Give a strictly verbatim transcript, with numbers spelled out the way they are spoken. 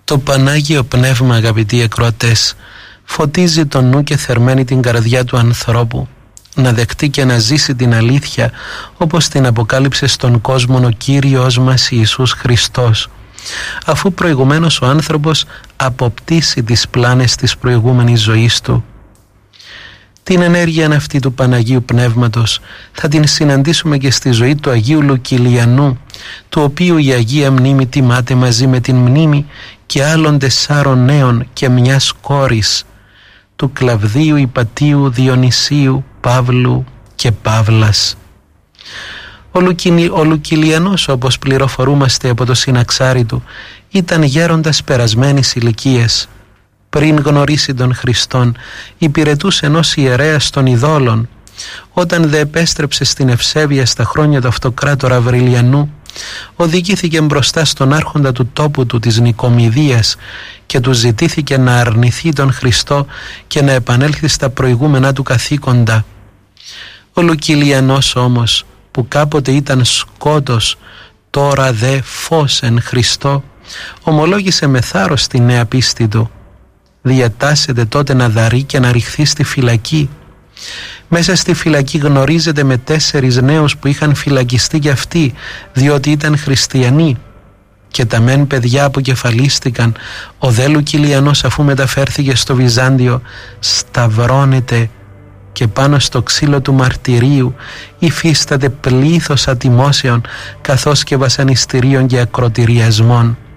Το Πανάγιο Πνεύμα, αγαπητοί ακροατές, φωτίζει τον νου και θερμαίνει την καρδιά του ανθρώπου να δεχτεί και να ζήσει την αλήθεια όπως την αποκάλυψε στον κόσμο ο Κύριος μας Ιησούς Χριστός, αφού προηγουμένως ο άνθρωπος αποπτήσει τις πλάνες της προηγούμενης ζωής του. Την ενέργεια αυτή του Παναγίου Πνεύματος θα την συναντήσουμε και στη ζωή του Αγίου Λουκυλιανού, του οποίου η Αγία Μνήμη τιμάται μαζί με την μνήμη και άλλων τεσσάρων νέων και μιας κόρης, του Κλαβδίου, Ιπατίου, Διονυσίου, Παύλου και Παύλας. Ο, Λουκι... ο Λουκυλιανός, όπως πληροφορούμαστε από το συναξάρι του, ήταν γέροντας περασμένης ηλικίας. Πριν γνωρίσει τον Χριστόν, υπηρετούσε ενός ιερέας των ειδόλων. Όταν δε επέστρεψε στην ευσέβεια στα χρόνια του αυτοκράτορα Αυριλιανού, οδηγήθηκε μπροστά στον άρχοντα του τόπου του της Νικομιδίας και του ζητήθηκε να αρνηθεί τον Χριστό και να επανέλθει στα προηγούμενα του καθήκοντα. Ο Λουκυλιανός όμως, που κάποτε ήταν σκότος, τώρα δε φως εν Χριστώ, ομολόγησε με θάρρος τη νέα πίστη του. Διατάσσεται τότε να δαρεί και να ρηχθεί στη φυλακή. Μέσα στη φυλακή γνωρίζεται με τέσσερις νέους που είχαν φυλακιστεί κι αυτοί, διότι ήταν χριστιανοί. Και τα μεν παιδιά αποκεφαλίστηκαν, ο δε Λουκυλιανός, αφού μεταφέρθηκε στο Βυζάντιο, σταυρώνεται και πάνω στο ξύλο του μαρτυρίου υφίσταται πλήθος ατιμώσεων καθώς και βασανιστήριων και ακροτηριασμών.